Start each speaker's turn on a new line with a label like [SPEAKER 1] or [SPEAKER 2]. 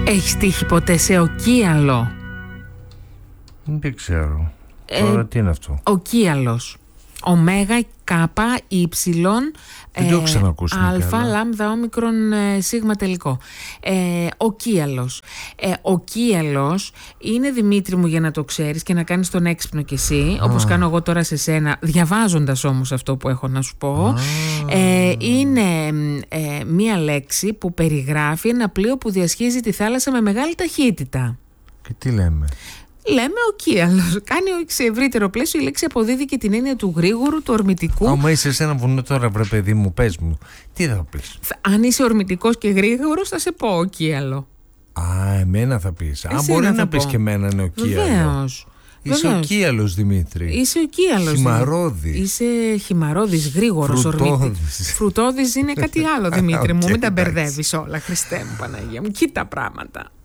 [SPEAKER 1] Έχεις τύχει ποτέ σε οκίαλο?
[SPEAKER 2] Δεν ξέρω. Τώρα τι είναι αυτό?
[SPEAKER 1] Οκίαλος. Ωμέγα, κάπα, ύψιλον,
[SPEAKER 2] δεν το έχω ξανακούσει.
[SPEAKER 1] αλφα, λάμδα, όμικρον, σίγμα τελικό. Οκίαλος. Οκίαλος είναι, Δημήτρη μου, για να το ξέρεις και να κάνεις τον έξυπνο κι εσύ, όπως κάνω εγώ τώρα σε σένα, διαβάζοντας όμως αυτό που έχω να σου πω. Είναι μία λέξη που περιγράφει ένα πλοίο που διασχίζει τη θάλασσα με μεγάλη ταχύτητα.
[SPEAKER 2] Και τι λέμε?
[SPEAKER 1] Λέμε οκίαλος. Κάνει σε ευρύτερο πλαίσιο η λέξη αποδίδει και την έννοια του γρήγορου, του ορμητικού.
[SPEAKER 2] Άμα είσαι σε ένα βουνό τώρα, βρε παιδί μου, πες μου, τι θα πεις?
[SPEAKER 1] Αν είσαι ορμητικός και γρήγορος, θα σε πω οκίαλο.
[SPEAKER 2] Εμένα θα πεις. Μπορεί να πεις και εμένα είναι οκίαλο.
[SPEAKER 1] Βεβαίως.
[SPEAKER 2] Είσαι οκίαλος, Δημήτρη.
[SPEAKER 1] Είσαι οκίαλος.
[SPEAKER 2] Χυμαρώδης.
[SPEAKER 1] Είσαι χυμαρώδης, γρήγορος, ορμητικός. Φρουτώδης είναι κάτι άλλο, Δημήτρη μου. Μην τα μπερδεύεις όλα, Χριστέ μου, Παναγία μου. Κοίτα πράγματα.